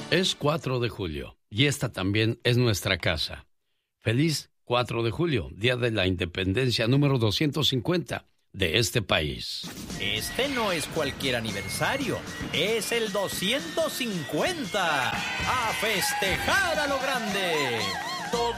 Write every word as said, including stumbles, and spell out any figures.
Es cuatro de julio y esta también es nuestra casa. Feliz cuatro de julio, Día de la Independencia número doscientos cincuenta de este país. Este no es cualquier aniversario, es el doscientos cincuenta. ¡A festejar a lo grande! Todo